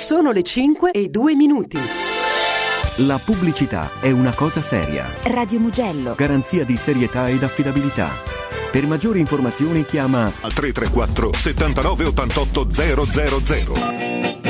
Sono le 5:02. La pubblicità è una cosa seria. Radio Mugello. Garanzia di serietà ed affidabilità. Per maggiori informazioni chiama al 334 79 88 000.